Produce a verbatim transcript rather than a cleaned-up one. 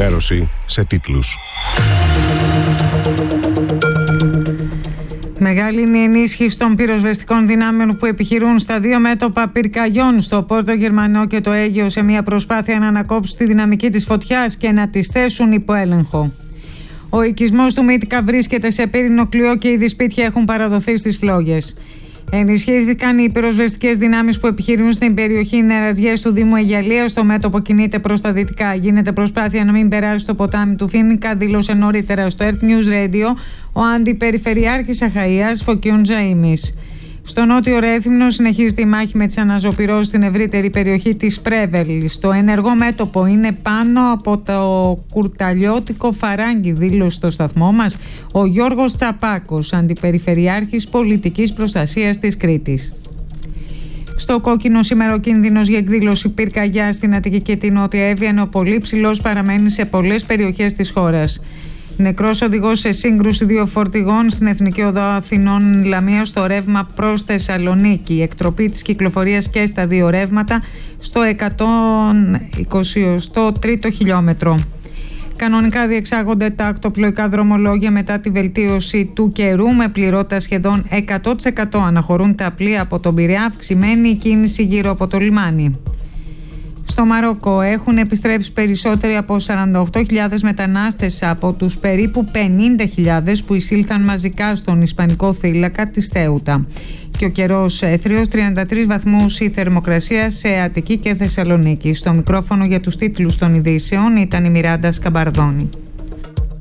ενημέρωση σε τίτλους. Μεγάλη είναι η ενίσχυση των πυροσβεστικών δυνάμεων που επιχειρούν στα δύο μέτωπα πυρκαγιών, στο Πόρτο Γερμανό και το Αίγαιο, σε μια προσπάθεια να ανακόψουν τη δυναμική της φωτιάς και να τις θέσουν υπό έλεγχο. Ο οικισμός του Μύτικα βρίσκεται σε πύρινο κλειό και ήδη σπίτια έχουν παραδοθεί στις φλόγες. Ενισχύθηκαν οι πυροσβεστικές δυνάμεις που επιχειρούν στην περιοχή Νεραζιές του Δήμου Αιγιαλίας. Το μέτωπο κινείται προς τα δυτικά. Γίνεται προσπάθεια να μην περάσει στο ποτάμι του Φίνικα, δήλωσε νωρίτερα στο Earth News Radio ο Αντιπεριφερειάρχης Αχαΐας Φωκιούν Τζαΐμις. Στο νότιο Ρέθυμνο συνεχίζεται η μάχη με τις αναζωπυρώσεις στην ευρύτερη περιοχή της Πρέβελ. Το ενεργό μέτωπο είναι πάνω από το κουρταλιώτικο Φαράγγι, δήλωσε στο σταθμό μας ο Γιώργος Τσαπάκος, Αντιπεριφερειάρχης Πολιτικής Προστασίας της Κρήτης. Στο κόκκινο σήμερα ο κίνδυνος για εκδήλωση πυρκαγιά στην Αττική και την Νότια Εύβοια, ενώ πολύ ψηλός παραμένει σε πολλές περιοχές της χώρας. Νεκρός οδηγός σε σύγκρουση δύο φορτηγών στην Εθνική Οδό Αθηνών Λαμία στο ρεύμα προς Θεσσαλονίκη. Η εκτροπή της κυκλοφορίας και στα δύο ρεύματα στο εκατόν εικοστό τρίτο χιλιόμετρο. Κανονικά διεξάγονται τα ακτοπλοϊκά δρομολόγια μετά τη βελτίωση του καιρού, με πληρότητα σχεδόν εκατό τοις εκατό. Αναχωρούν τα πλοία από τον Πειραιά, αυξημένη η κίνηση γύρω από το λιμάνι. Στο Μαρόκο έχουν επιστρέψει περισσότεροι από σαράντα οκτώ χιλιάδες μετανάστες από τους περίπου πενήντα χιλιάδες που εισήλθαν μαζικά στον Ισπανικό θύλακα της Θέουτα. Και ο καιρός έθριος, τριάντα τρεις βαθμούς η θερμοκρασία σε Αττική και Θεσσαλονίκη. Στο μικρόφωνο για τους τίτλους των ειδήσεων ήταν η Μιράντα Σκαμπαρδόνη.